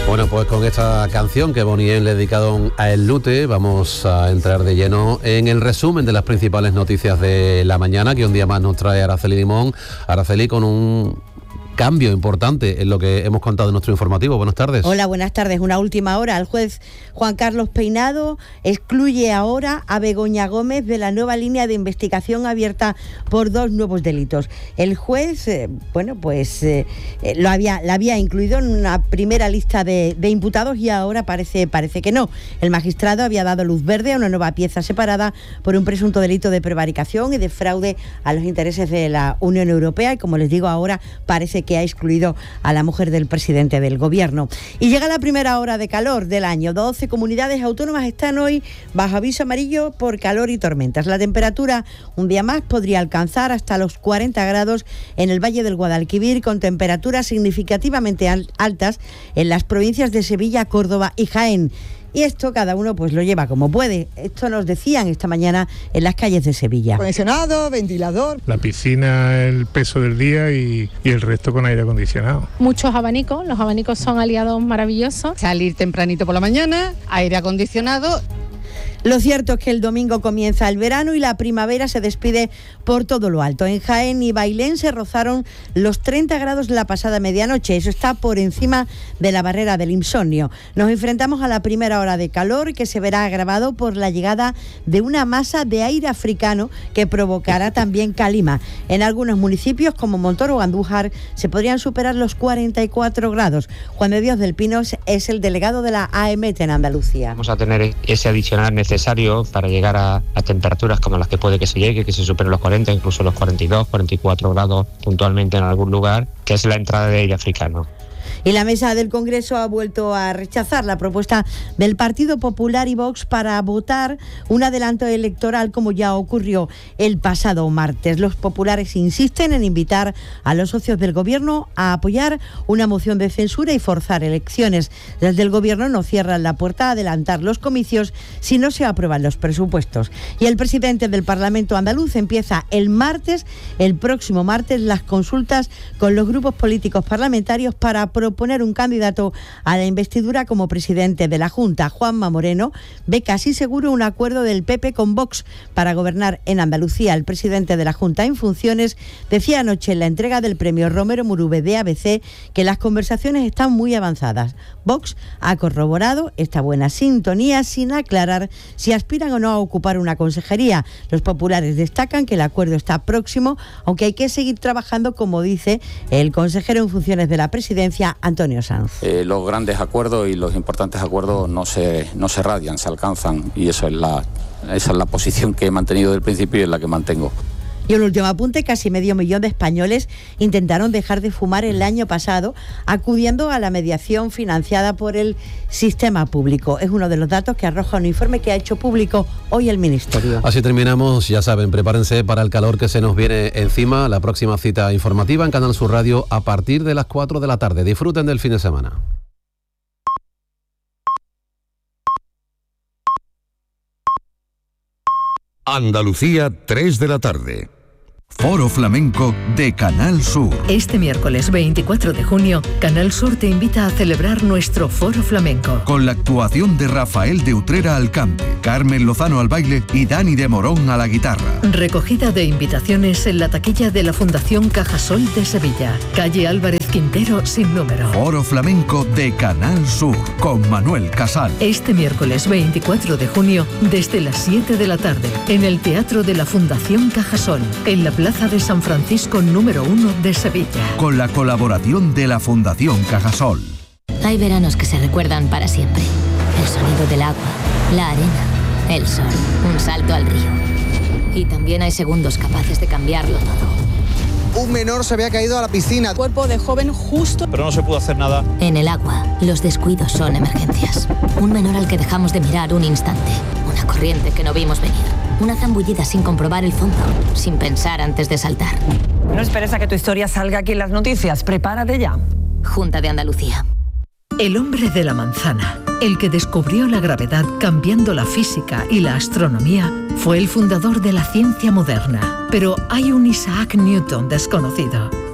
Bueno, pues con esta canción que Bonnie M le dedicaron a El Lute, vamos a entrar de lleno en el resumen de las principales noticias de la mañana, que un día más nos trae Araceli Limón. Araceli, con un cambio importante en lo que hemos contado en nuestro informativo. Buenas tardes. Hola, buenas tardes. Una última hora. El juez Juan Carlos Peinado excluye ahora a Begoña Gómez de la nueva línea de investigación abierta por 2 nuevos delitos. El juez, la había incluido en una primera lista de imputados y ahora parece que no. El magistrado había dado luz verde a una nueva pieza separada por un presunto delito de prevaricación y de fraude a los intereses de la Unión Europea y, como les digo, ahora parece que ha excluido a la mujer del presidente del gobierno. Y llega la primera hora de calor del año. 12 comunidades autónomas están hoy bajo aviso amarillo por calor y tormentas. La temperatura un día más podría alcanzar hasta los 40 grados en el Valle del Guadalquivir, con temperaturas significativamente altas en las provincias de Sevilla, Córdoba y Jaén. Y esto cada uno pues lo lleva como puede. Esto nos decían esta mañana en las calles de Sevilla. Acondicionado, ventilador. La piscina, el peso del día y el resto con aire acondicionado. Muchos abanicos, los abanicos son aliados maravillosos. Salir tempranito por la mañana, aire acondicionado. Lo cierto es que el domingo comienza el verano y la primavera se despide por todo lo alto. En Jaén y Bailén se rozaron los 30 grados la pasada medianoche. Eso está por encima de la barrera del insomnio. Nos enfrentamos a la primera hora de calor, que se verá agravado por la llegada de una masa de aire africano que provocará también calima. En algunos municipios como Montoro o Andújar se podrían superar los 44 grados. Juan de Dios del Pino es el delegado de la AEMET en Andalucía. Vamos a tener ese adicional necesario para llegar a temperaturas como las que puede que se llegue, que se superen los 40, incluso los 42, 44 grados puntualmente en algún lugar, que es la entrada de aire africano. Y la mesa del Congreso ha vuelto a rechazar la propuesta del Partido Popular y Vox para votar un adelanto electoral, como ya ocurrió el pasado martes. Los populares insisten en invitar a los socios del Gobierno a apoyar una moción de censura y forzar elecciones. Desde el Gobierno no cierran la puerta a adelantar los comicios si no se aprueban los presupuestos. Y el presidente del Parlamento andaluz empieza el próximo martes, las consultas con los grupos políticos parlamentarios para proponer un candidato a la investidura como presidente de la Junta. Juanma Moreno ve casi seguro un acuerdo del PP con Vox para gobernar en Andalucía. El presidente de la Junta en funciones decía anoche en la entrega del premio Romero Murube de ABC que las conversaciones están muy avanzadas. Vox ha corroborado esta buena sintonía sin aclarar si aspiran o no a ocupar una consejería. Los populares destacan que el acuerdo está próximo, aunque hay que seguir trabajando, como dice el consejero en funciones de la presidencia, Antonio Sanz. Los grandes acuerdos y los importantes acuerdos no se radian, se alcanzan, y esa es la posición que he mantenido desde el principio y es la que mantengo. Y un último apunte: casi 500.000 de españoles intentaron dejar de fumar el año pasado acudiendo a la mediación financiada por el sistema público. Es uno de los datos que arroja un informe que ha hecho público hoy el Ministerio. Así terminamos, ya saben, prepárense para el calor que se nos viene encima. La próxima cita informativa en Canal Sur Radio a partir de las 4 de la tarde. Disfruten del fin de semana. Andalucía, 3 de la tarde. Foro Flamenco de Canal Sur. Este miércoles 24 de junio, Canal Sur te invita a celebrar nuestro Foro Flamenco. Con la actuación de Rafael de Utrera al cante, Carmen Lozano al baile y Dani de Morón a la guitarra. Recogida de invitaciones en la taquilla de la Fundación Cajasol de Sevilla. Calle Álvarez Quintero sin número. Foro Flamenco de Canal Sur con Manuel Casal. Este miércoles 24 de junio, desde las 7 de la tarde, en el Teatro de la Fundación Cajasol, en la Plaza de San Francisco número 1 de Sevilla. Con la colaboración de la Fundación Cajasol. Hay veranos que se recuerdan para siempre. El sonido del agua, la arena, el sol, un salto al río. Y también hay segundos capaces de cambiarlo todo. Un menor se había caído a la piscina. Cuerpo de joven justo. Pero no se pudo hacer nada. En el agua, los descuidos son emergencias. Un menor al que dejamos de mirar un instante. Una corriente que no vimos venir. Una zambullida sin comprobar el fondo, sin pensar antes de saltar. No esperes a que tu historia salga aquí en las noticias. Prepárate ya. Junta de Andalucía. El hombre de la manzana, el que descubrió la gravedad cambiando la física y la astronomía, fue el fundador de la ciencia moderna. Pero hay un Isaac Newton desconocido.